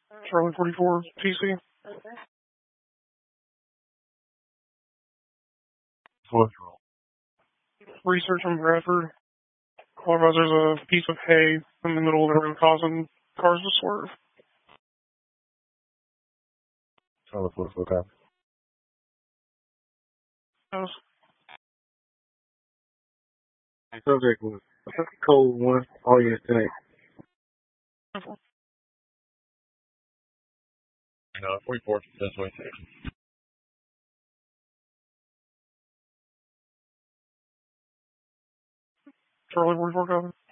Charlie 44, TC. Fourth roll. Research on Bradford. Otherwise, there's a piece of hay in the middle of the road causing cars to swerve. Charlie 44, copy. Yes. Subject was code 1, all units tonight. 44, that's way. Charlie 44, copy.